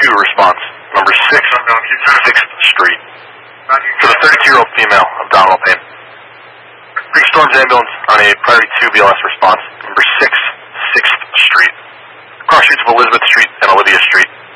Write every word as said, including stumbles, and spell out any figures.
two response, number six, sixth Street. For the thirty-two-year-old female, abdominal pain. Creek Storms ambulance on a priority two B L S response, number six, sixth Street. Cross streets of Elizabeth Street and Olivia Street.